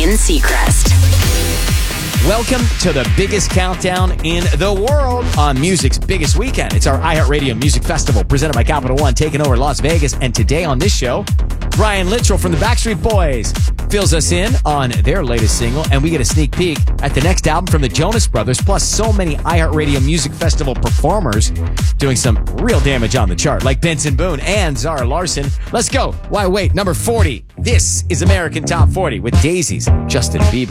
Ryan Seacrest. Welcome to the biggest countdown in the world on music's biggest weekend. It's our iHeartRadio Music Festival presented by Capital One, taking over Las Vegas. And today on this show, Brian Littrell from the Backstreet Boys fills us in on their latest single, and we get a sneak peek at the next album from the Jonas Brothers, plus so many iHeartRadio Music Festival performers doing some real damage on the chart, like Benson Boone and Zara Larsson. Let's go. Why wait? Number 40. This is American Top 40 with Daisies, Justin Bieber.